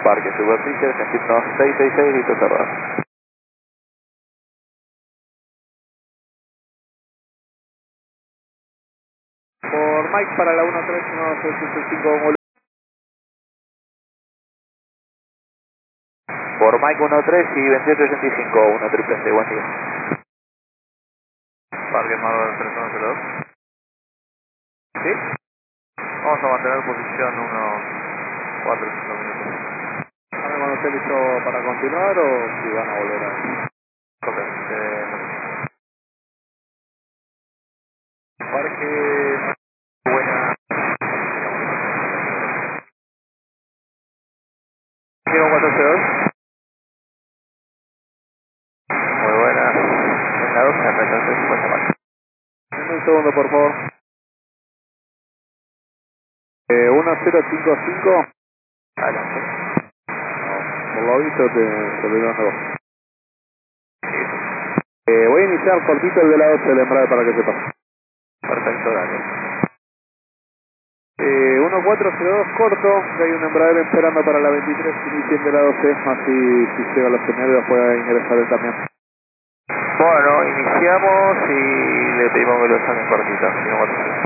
Parque Superficial, sentido 666, listo cerrado. Por Mike para la 131685. Por Mike 13 y 2885, 1 triple C, buen día. Parque Marvel 3102. ¿Sí? Vamos a mantener posición unos 4 o 5 minutos. ¿Saben cuando esté listo para continuar o si van a volver a...? Ok, Parque... Buena... 402. Muy buena. En la 12, entonces, pues se marca. Un segundo, por favor. 1055. Adelante. Por lo visto te lo digo. Voy a iniciar cortito el de la 12 del embrague para que sepas. Perfecto, dale. 1402 corto, que hay un embrague esperando para la 23, inicie el de la 12, así si llega a la señal puede ingresar él también. Bueno, iniciamos y le pedimos que lo saquen cortito.